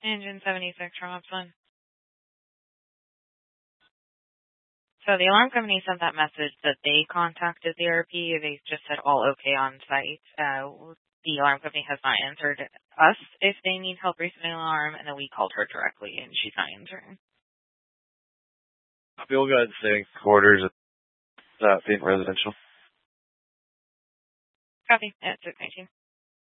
Engine 76 from Upson. So the alarm company sent that message that they contacted the RP. They just said all okay on site. The alarm company has not answered us if they need help resetting the alarm, and then we called her directly, and she's not answering. We'll go ahead and say quarters at St. Residential. Copy. At 619.